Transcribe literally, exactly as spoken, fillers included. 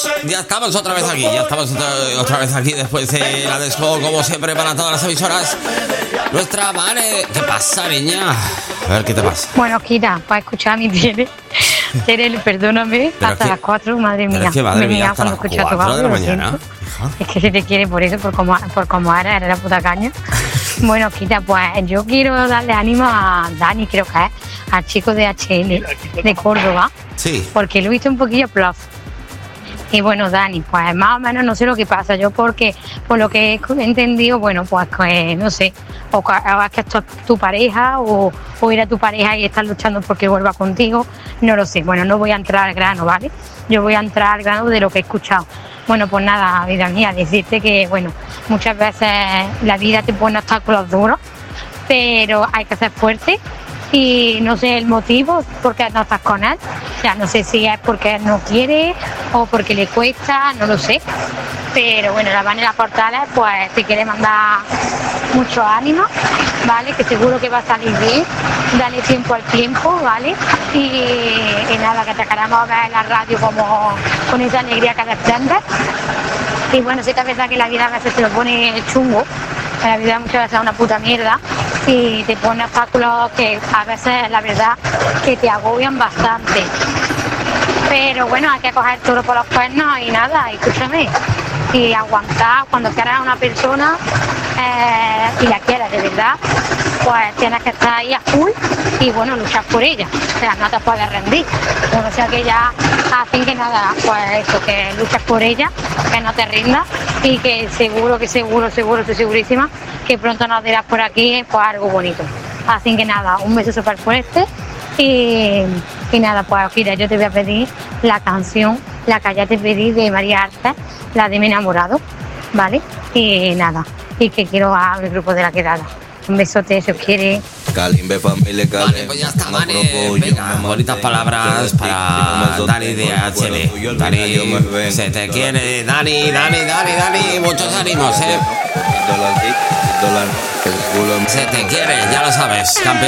Ya estamos otra vez aquí, ya estamos otra, otra vez aquí después de la Desco, como siempre, para todas las emisoras. Nuestra Vane, ¿qué pasa, niña? A ver, ¿qué te pasa? Bueno, Kira, para escuchar a mi Tere, Tere, perdóname, Pero hasta es que- las cuatro, madre pero mía. es que, madre me mía, niega hasta cuando las escucho tu cuatro de audio, la lo mañana. siento. Hija. Es que se te quiere por eso, por como, por como eres, eres la puta caña. Bueno, Kira, pues yo quiero darle ánimo a Dani, creo que es, al chico de H L, de Córdoba, Sí, porque lo he visto un poquillo plus. Y bueno, Dani, pues más o menos no sé lo que pasa. Yo porque, por lo que he entendido, bueno, pues que, no sé, o, que- o es que esto es tu pareja o, o era tu pareja y estás luchando porque vuelva contigo, no lo sé. Bueno, no voy a entrar al grano, ¿vale? Yo voy a entrar al grano de lo que he escuchado. Bueno, pues nada, vida mía, decirte que, bueno, muchas veces la vida te pone obstáculos duros, pero hay que ser fuerte. Y no sé el motivo por qué no estás con él. O sea, no sé si es porque él no quiere o porque le cuesta, no lo sé. Pero bueno, la Vanessa Portales, pues te quiere mandar mucho ánimo, ¿vale? Que seguro que va a salir bien. Dale tiempo al tiempo, ¿vale? Y, y nada, que te queremos ver en la radio como con esa alegría que desprendes. Y bueno, sí que es verdad que la vida a veces te lo pone chungo. La vida muchas veces es una puta mierda y te pone obstáculos que a veces la verdad que te agobian bastante. Pero bueno, hay que coger todo por los cuernos y nada, escúchame. Y aguantar cuando quieras a una persona eh, y la quieres de verdad, pues tienes que estar ahí a full y bueno, luchar por ella. O sea, no te puedes rendir. Bueno, o sea que ya, así que nada, pues eso, que luches por ella, que no te rindas y que seguro, que seguro, seguro, estoy segurísima que pronto nos dirás por aquí pues algo bonito. Así que nada, un beso súper fuerte y, y nada, pues mira, yo te voy a pedir la canción, la que ya te pedí de María Arce, la de Mi enamorado, ¿vale? Y nada, y que quiero al grupo de la quedada. Un besote, si os quiere. Kalimbe familia vale, Kalimbe. pues ya está, Vane. Venga, bonitas palabras para Dani de H L. Dani, se te quiere, Dani, Dani, Dani, Dani, muchos ánimos, eh. Dólar, dólar, el culo. Se te quiere, ya lo sabes, campeón.